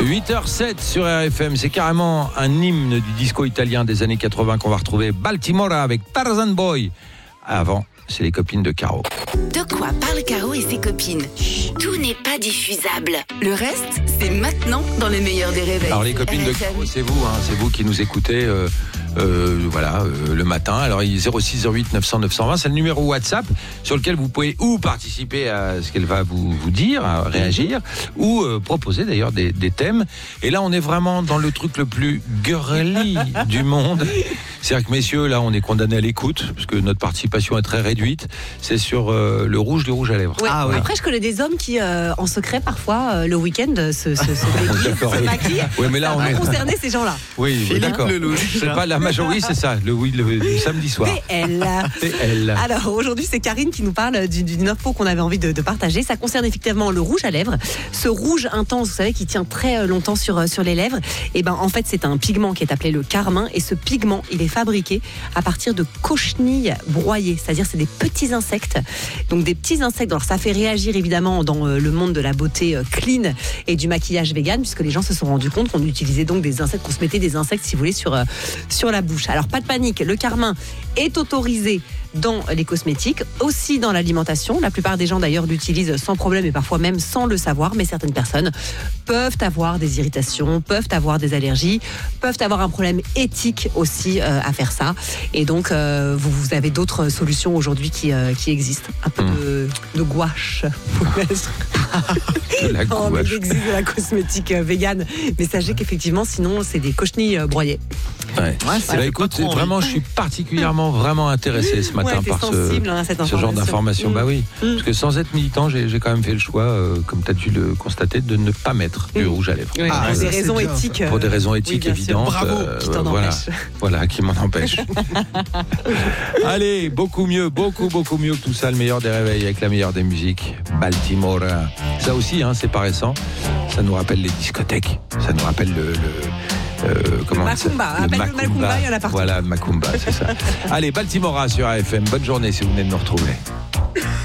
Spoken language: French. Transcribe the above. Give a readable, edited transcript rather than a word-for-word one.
8h07 sur RFM, c'est carrément un hymne du disco italien des années 80 qu'on va retrouver. Baltimora avec Tarzan Boy. Avant, c'est les copines de Caro. De quoi parle Caro et ses copines? Tout n'est pas diffusable. Le reste, c'est maintenant dans le meilleur des réveils. Alors les copines de Caro, c'est vous qui nous écoutez le matin. Alors 06 08 900 920, c'est le numéro WhatsApp sur lequel vous pouvez ou participer à ce qu'elle va vous dire, à réagir, ou proposer d'ailleurs des thèmes. Et là, on est vraiment dans le truc le plus girly du monde. C'est-à-dire que messieurs, là, on est condamnés à l'écoute parce que notre participation est très réduite. C'est sur le rouge à lèvres. Ouais. Ah, oui. Après, je connais des hommes qui, en secret, parfois, le week-end, se maquillent. Oui, mais là, on est concernés ces gens-là. Oui, d'accord. C'est pas la majorité, c'est ça. Le samedi soir. PL. Alors aujourd'hui, c'est Karine qui nous parle d'une info qu'on avait envie de partager. Ça concerne effectivement le rouge à lèvres. Ce rouge intense, vous savez, qui tient très longtemps sur les lèvres. Et ben en fait, c'est un pigment qui est appelé le carmin. Et ce pigment, il est fabriqué à partir de cochenilles broyées. C'est-à-dire, c'est des petits insectes. Donc des petits insectes. Alors ça fait réagir évidemment dans le monde de la beauté clean et du maquillage vegan, puisque les gens se sont rendus compte qu'on utilisait donc des insectes, qu'on se mettait des insectes, si vous voulez, sur la bouche. Alors pas de panique, le carmin est autorisé dans les cosmétiques, aussi dans l'alimentation. La plupart des gens d'ailleurs l'utilisent sans problème et parfois même sans le savoir, mais certaines personnes peuvent avoir des irritations, peuvent avoir des allergies, peuvent avoir un problème éthique aussi à faire ça. Et donc vous avez d'autres solutions aujourd'hui qui existent. Un peu de gouache pour mettre la gouache. Il existe de la cosmétique végane, mais sachez qu'effectivement sinon c'est des cochenilles broyées. Ouais. Écoute, vraiment, je suis particulièrement vraiment intéressé ce matin par ce genre d'informations. Bah oui, parce que sans être militant, j'ai quand même fait le choix, comme tu as dû le constater, de ne pas mettre du rouge à lèvres. Oui, pour des raisons éthiques. Pour des raisons éthiques évidentes. Bravo, qui t'en empêche. Voilà, qui m'en empêche. Allez, beaucoup mieux que tout ça, le meilleur des réveils avec la meilleure des musiques. Baltimora. Ça aussi, c'est pas récent. Ça nous rappelle les discothèques. Ça nous rappelle le Macumba, le Macumba, il y en a partout. Voilà, Macumba, c'est ça. Allez, Baltimora sur AFM. Bonne journée si vous venez de nous retrouver.